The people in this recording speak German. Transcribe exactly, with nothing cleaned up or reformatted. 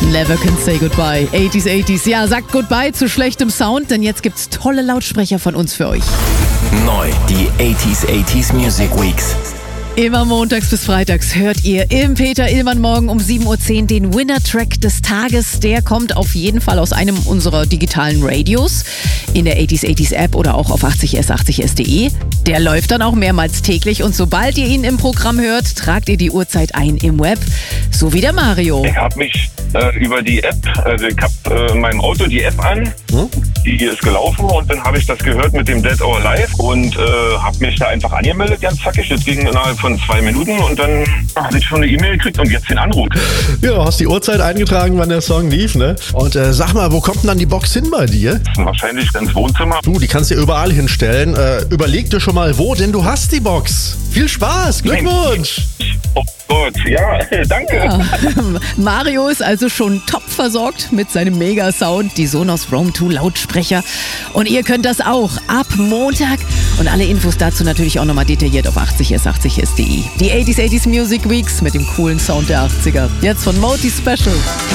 Never can say goodbye. achtziger, achtziger. Ja, sagt goodbye zu schlechtem Sound, denn jetzt gibt's tolle Lautsprecher von uns für euch. Neu, die achtziger, achtziger Music Weeks. Immer montags bis freitags hört ihr im Peter Illmann Morgen um sieben Uhr zehn den Winner-Track des Tages. Der kommt auf jeden Fall aus einem unserer digitalen Radios in der achtziger, achtziger App oder auch auf achtzig s achtzig s punkt de. Der läuft dann auch mehrmals täglich und sobald ihr ihn im Programm hört, tragt ihr die Uhrzeit ein im Web, so wie der Mario. Ich habe mich äh, über die App, also ich habe äh, in meinem Auto die App an, hm? die ist gelaufen und dann habe ich das gehört mit dem Dead or Alive und äh, habe mich da einfach angemeldet, ganz zackig. Das ging innerhalb von zwei Minuten und dann habe ich schon eine E-Mail gekriegt und jetzt den Anruf. Ja, du hast die Uhrzeit eingetragen, wann der Song lief, ne? Und äh, sag mal, wo kommt denn dann die Box hin bei dir? Wahrscheinlich ins Wohnzimmer. Du, die kannst du überall hinstellen. Äh, überleg dir schon mal, wo, denn du hast die Box. Viel Spaß, Glückwunsch! Oh Gott, ja, danke. Ja. Mario ist also schon top versorgt mit seinem Mega-Sound, die Sonos Roam zwei Lautsprecher. Und ihr könnt das auch ab Montag. Und alle Infos dazu natürlich auch nochmal detailliert auf achtzig s achtzig s punkt de. Die achtziger, achtziger Music Weeks mit dem coolen Sound der achtziger. Jetzt von Moti Special.